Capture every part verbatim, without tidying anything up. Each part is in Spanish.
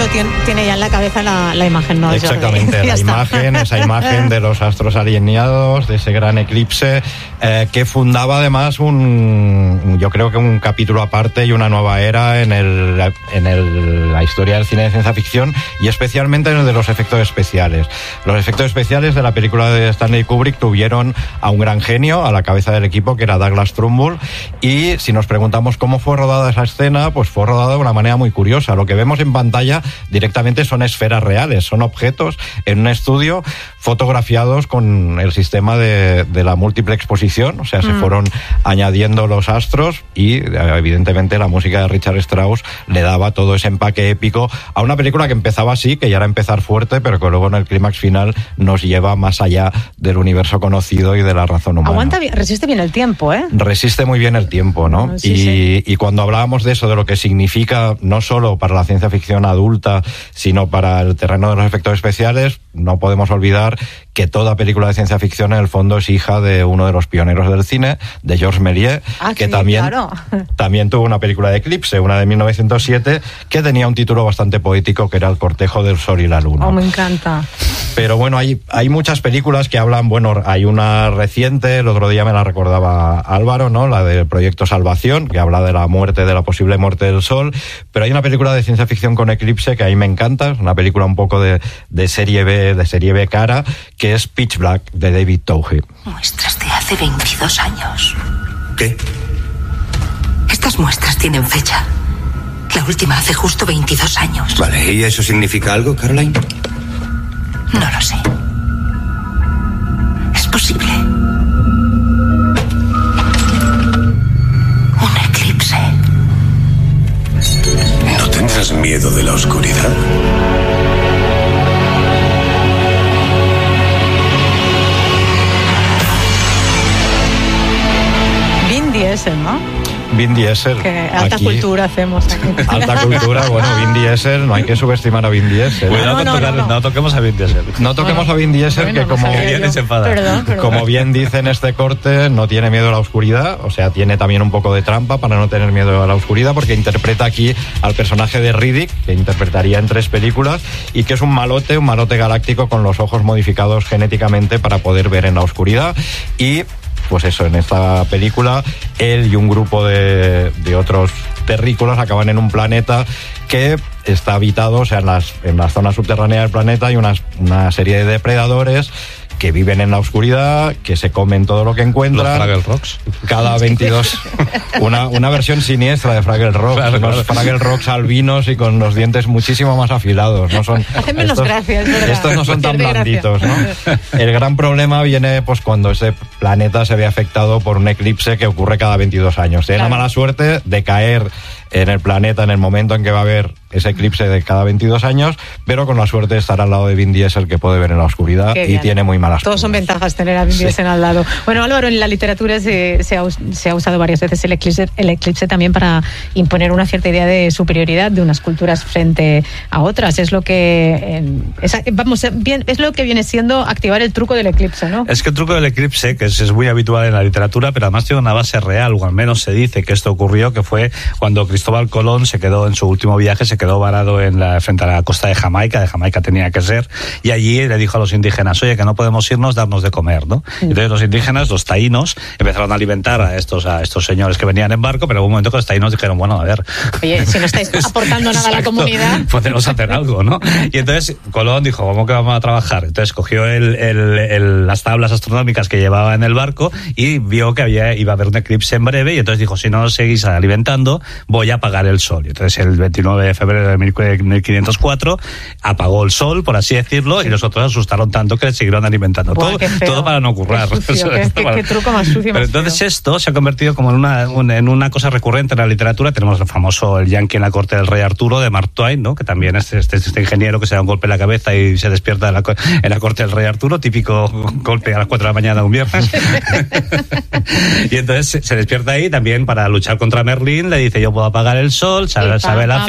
tiene, tiene ya en la cabeza la, la imagen, ¿no? Exactamente, la imagen, esa imagen de los astros alineados, de ese gran eclipse, eh, que fundaba además un, yo creo que un capítulo aparte y una nueva era en, el, en el, la historia del cine de ciencia ficción, y especialmente en el de los efectos especiales. Los efectos especiales de la película de Stanley Kubrick tuvieron a un gran genio a la cabeza del equipo, que era Douglas Trumbull, y si nos preguntamos cómo fue rodada esa escena, pues fue rodada de una manera muy curiosa. Lo que vemos en pantalla directamente son esferas reales, son objetos en un estudio fotografiados con el sistema de, de la múltiple exposición, o sea, mm. se fueron añadiendo los astros y evidentemente la música de Richard Strauss le daba todo ese empaque épico a una película que empezaba así, que ya era empezar fuerte, pero que luego en el clímax final nos lleva más allá del universo conocido y de la razón humana. Aguanta bien, resiste bien el tiempo, ¿eh? Resiste muy bien el tiempo, ¿no? Sí, y, sí. y cuando hablábamos de eso, de lo que significa no solo para la ciencia ficción adulta, sino para el terreno de los efectos especiales, no podemos olvidar que toda película de ciencia ficción en el fondo es hija de uno de los pioneros del cine, de Georges Méliès, ah, que sí, también, claro. también tuvo una película de Eclipse, una de mil novecientos siete, que tenía un título bastante poético, que era El cortejo del sol y la luna. Oh, me encanta. Pero bueno, hay, hay muchas películas que hablan, bueno, hay una reciente, el otro día me la recordaba Álvaro, ¿no? La del Proyecto Salvación, que habla de la muerte, de la posible muerte del sol, pero hay una película de ciencia ficción con Eclipse que a mí me encanta, es una película un poco de, de serie B, de serie B cara, que es Pitch Black, de David Twohy. Muestras de hace veintidós años. ¿Qué? Estas muestras tienen fecha. La última hace justo veintidós años. Vale, ¿y eso significa algo, Caroline? No lo sé. Es posible. Un eclipse. ¿No tendrás miedo de la oscuridad? Vin Diesel, ¿no? Vin Diesel. Que alta aquí. cultura hacemos aquí. Alta cultura, bueno, Vin Diesel, no hay que subestimar a Vin Diesel. Cuidado no, con no, tocar, no, no. no toquemos a Vin Diesel. No toquemos bueno, a Vin Diesel, bueno, que como, no bien se enfada. Perdón, perdón. como bien dice en este corte, no tiene miedo a la oscuridad, o sea, tiene también un poco de trampa para no tener miedo a la oscuridad, porque interpreta aquí al personaje de Riddick, que interpretaría en tres películas, y que es un malote, un malote galáctico con los ojos modificados genéticamente para poder ver en la oscuridad. Y pues eso, en esta película, él y un grupo de, de otros terrícolas acaban en un planeta que está habitado, o sea, en las, en la zona subterránea del planeta hay una, una serie de depredadores que viven en la oscuridad, que se comen todo lo que encuentran. Los Fraggle Rocks. Cada veintidós. Una, una versión siniestra de Fraggle Rocks. Claro, unos claro. Fraggle Rocks albinos y con los dientes muchísimo más afilados. No son, Hacen menos estos, gracia, es verdad. estos no son tan Pierde blanditos, ¿no? El gran problema viene pues cuando ese planeta se ve afectado por un eclipse que ocurre cada veintidós años. Tiene Claro. la mala suerte de caer en el planeta en el momento en que va a haber ese eclipse de cada veintidós años, pero con la suerte de estar al lado de Vin Diesel, que puede ver en la oscuridad. Qué y bien. tiene muy malas Todos son pulgas. ventajas tener a Vin Diesel Sí. al lado. Bueno, Álvaro, en la literatura se, se, ha, us- se ha usado varias veces el eclipse, el eclipse también para imponer una cierta idea de superioridad de unas culturas frente a otras. Es lo que eh, es, vamos, bien, es lo que viene siendo activar el truco del eclipse, ¿no? Es que el truco del eclipse, que es, es muy habitual en la literatura, pero además tiene una base real, o al menos se dice que esto ocurrió, que fue cuando Cristóbal Colón se quedó en su último viaje, se quedó varado en la, frente a la costa de Jamaica, de Jamaica tenía que ser, y allí le dijo a los indígenas, oye, que no podemos irnos, darnos de comer, ¿no? Mm. Entonces los indígenas, los taínos, empezaron a alimentar a estos, a estos señores que venían en barco, pero en un momento que los taínos dijeron, bueno, a ver... Oye, si no estáis aportando nada a la comunidad... podemos hacer algo, ¿no? Y entonces Colón dijo, ¿cómo que vamos a trabajar? Entonces cogió el, el, el, las tablas astronómicas que llevaba en el barco y vio que había, iba a haber un eclipse en breve, y entonces dijo, si no os seguís alimentando, voy a apagar el sol. Y entonces el veintinueve de febrero de mil quinientos cuatro apagó el sol, por así decirlo, y los otros asustaron tanto que le siguieron alimentando. Buah, todo, qué feo. todo para no currar. Qué sucio, qué, qué, qué truco más sucio. Pero más entonces feo. esto se ha convertido como en una, un, en una cosa recurrente en la literatura. Tenemos el famoso El Yankee en la corte del rey Arturo, de Mark Twain, ¿no? Que también es este, este ingeniero que se da un golpe en la cabeza y se despierta en la, en la corte del rey Arturo, típico golpe a las cuatro de la mañana un viernes. Y entonces se despierta ahí también para luchar contra Merlín, le dice, yo puedo apagar el sol, sabe, sabe la fecha, y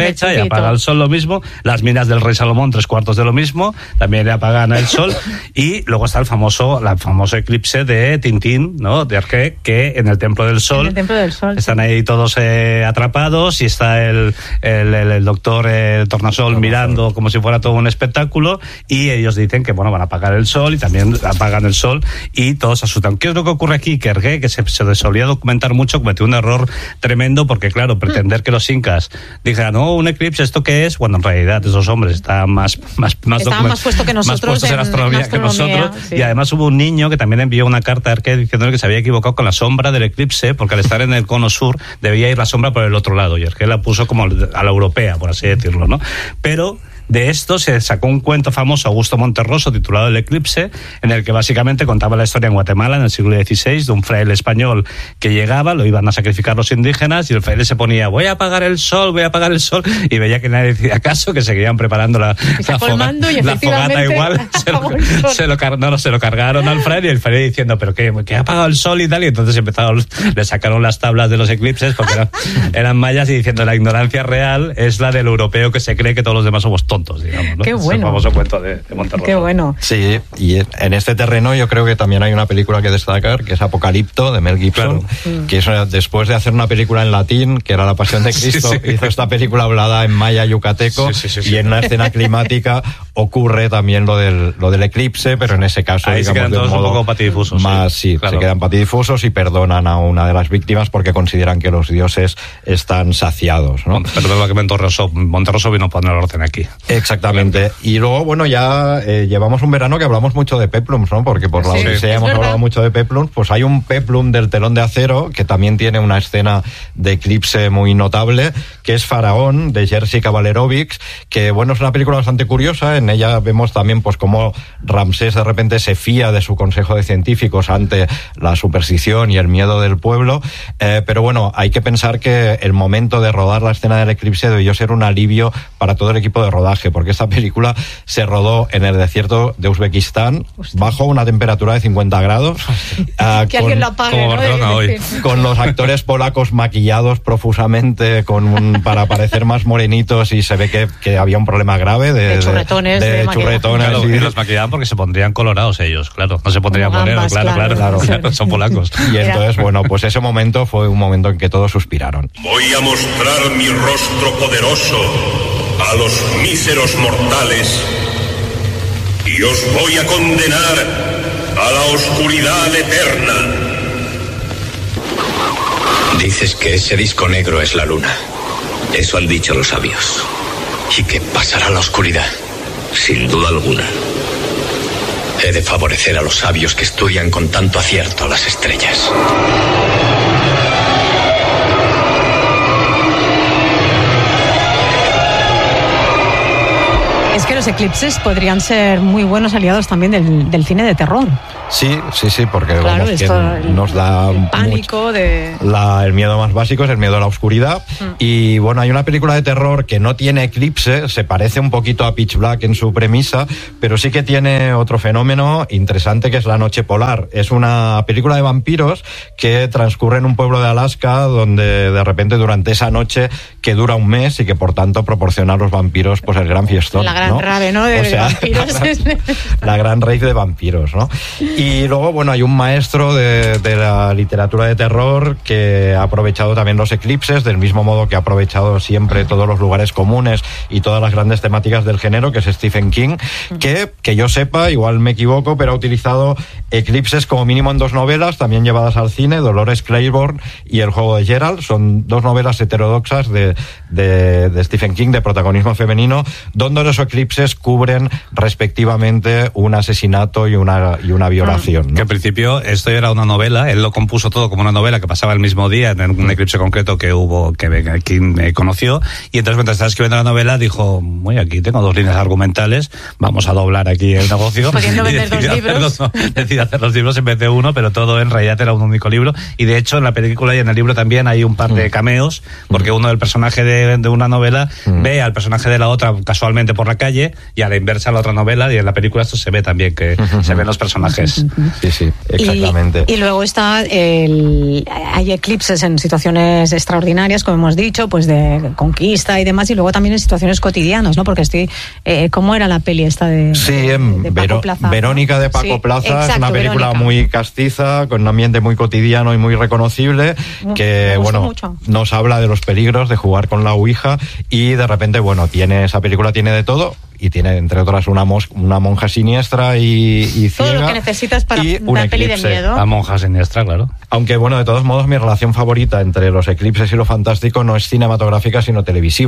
apaga el sol lo mismo, las minas del rey Salomón tres cuartos de lo mismo, también le apagan el sol, y luego está el famoso, la famoso eclipse de Tintín, ¿no? De Hergé, que en el Templo del Sol, en el Templo del Sol están sí. ahí todos eh, atrapados, y está el, el, el, el doctor eh, Tornasol no, mirando no. como si fuera todo un espectáculo, y ellos dicen que bueno, van a apagar el sol, y también apagan el sol, y todos se asustan. ¿Qué es lo que ocurre aquí? Que Hergé, que se, se solía documentar mucho, cometió un error tremendo, porque claro, pretender que los incas dijeran, no, un eclipse, ¿esto qué es? Bueno, en realidad esos hombres están más más más, Estaban más puestos que nosotros, más puestos en, en astronomía, astronomía que nosotros, sí. Y además hubo un niño que también envió una carta a Hergé diciéndole que se había equivocado con la sombra del eclipse, porque al estar en el cono sur debía ir la sombra por el otro lado, y Hergé la puso como a la europea, por así decirlo, ¿no? Pero de esto se sacó un cuento famoso, Augusto Monterroso, titulado El eclipse, en el que básicamente contaba la historia en Guatemala en el siglo dieciséis de un fraile español que llegaba, lo iban a sacrificar los indígenas, y el fraile se ponía, voy a apagar el sol, voy a apagar el sol, y veía que nadie decía caso, que seguían preparando la, la, foga, la fogata igual, se lo, se, lo car- no, se lo cargaron al fraile, y el fraile diciendo, pero que, que ha apagado el sol y tal, y entonces empezaron, le sacaron las tablas de los eclipses, porque eran, eran mayas, y diciendo, la ignorancia real es la del europeo que se cree que todos los demás somos tontos. Digamos, ¿no? Qué bueno. Es el famoso cuento de, de Monterroso. Qué bueno. Sí, y en este terreno yo creo que también hay una película que destacar, que es Apocalipto, de Mel Gibson, claro. que es después de hacer una película en latín, que era La Pasión de Cristo, sí, sí. hizo esta película hablada en maya yucateco, sí, sí, sí, sí. y en una escena climática ocurre también lo del, lo del eclipse, pero en ese caso, ahí digamos, se quedan de un todos modo un poco patidifusos. Más, sí, sí claro. se quedan patidifusos y perdonan a una de las víctimas porque consideran que los dioses están saciados, ¿no? Pero que Monterroso, Monterroso vino a poner orden aquí. Exactamente. Y luego, bueno, ya eh, llevamos un verano que hablamos mucho de peplums, ¿no? Porque por la sí, Odisea hemos verdad. hablado mucho de peplums. Pues hay un peplum del Telón de Acero que también tiene una escena de eclipse muy notable, que es Faraón, de Jerzy Kavalerovics, que, bueno, es una película bastante curiosa. En ella vemos también, pues, cómo Ramsés de repente se fía de su consejo de científicos ante la superstición y el miedo del pueblo. Eh, pero, bueno, hay que pensar que el momento de rodar la escena del eclipse debió ser un alivio para todo el equipo de rodaje, porque esta película se rodó en el desierto de Uzbekistán, Hostia. bajo una temperatura de cincuenta grados, uh, que con, alguien lo apague, ¿no? hoy. con los actores polacos maquillados profusamente con un, para parecer más morenitos, y se ve que, que había un problema grave de, de churretones, de, de, de churretones claro, y, y los maquillaban porque se pondrían colorados ellos, claro, no se pondrían Como morenos, ambas, claro, claro, claro, claro, claro, son polacos. Y entonces, bueno, pues ese momento fue un momento en que todos suspiraron. Voy a mostrar mi rostro poderoso a los míseros mortales, y os voy a condenar a la oscuridad eterna. Dices que ese disco negro es la luna. Eso han dicho los sabios. ¿Y qué pasará a la oscuridad? Sin duda alguna. He de favorecer a los sabios que estudian con tanto acierto las estrellas. Es que los eclipses podrían ser muy buenos aliados también del, del cine de terror. Sí, sí, sí, porque claro, vamos, esto, que nos da el pánico mucho, de la, el miedo más básico es el miedo a la oscuridad. Mm. Y bueno, hay una película de terror que no tiene eclipse, se parece un poquito a Pitch Black en su premisa, pero sí que tiene otro fenómeno interesante, que es La Noche Polar. Es una película de vampiros que transcurre en un pueblo de Alaska, donde de repente durante esa noche, que dura un mes y que por tanto proporciona a los vampiros pues el gran fiestón. La gran ¿no? rave, ¿no? De, o sea, de vampiros. La, la gran rave de vampiros, ¿no? Y luego, bueno, hay un maestro de, de la literatura de terror que ha aprovechado también los eclipses, del mismo modo que ha aprovechado siempre todos los lugares comunes y todas las grandes temáticas del género, que es Stephen King, que, que yo sepa, igual me equivoco, pero ha utilizado eclipses como mínimo en dos novelas, también llevadas al cine, Dolores Claiborne y El juego de Geralt. Son dos novelas heterodoxas de, de, de Stephen King, de protagonismo femenino, donde los eclipses cubren respectivamente un asesinato y una, y una violación. ¿no? Que en principio esto era una novela, él lo compuso todo como una novela que pasaba el mismo día en un eclipse concreto que hubo, que King me conoció, y entonces mientras estaba escribiendo la novela dijo, muy aquí tengo dos líneas argumentales, vamos a doblar aquí el negocio. Pudiendo vender dos libros. No, decidí hacer los libros en vez de uno, pero todo en realidad era un único libro, y de hecho en la película y en el libro también hay un par de cameos, porque uno del personaje de, de una novela mm. ve al personaje de la otra casualmente por la calle, y a la inversa la otra novela, y en la película esto se ve también, que mm-hmm. se ven los personajes eclipses. Sí, sí, exactamente. Y, y luego está el, hay eclipses en situaciones extraordinarias, como hemos dicho, pues de conquista y demás, y luego también en situaciones cotidianas, ¿no? Porque estoy, eh, ¿cómo era la peli esta de, sí, de, de Paco Vero, Plaza? Verónica de Paco Sí, Plaza, exacto, es una película Verónica. muy castiza, con un ambiente muy cotidiano y muy reconocible, que Me gustó bueno, mucho. nos habla de los peligros de jugar con la Ouija, y de repente, bueno, tiene esa película tiene de todo, y tiene entre otras una, mos, una monja siniestra y, y ciega. Todo lo que necesitas para y un una peli de eclipse. miedo. La monja siniestra, claro. Aunque bueno, de todos modos, mi relación favorita entre los eclipses y lo fantástico no es cinematográfica, sino televisiva.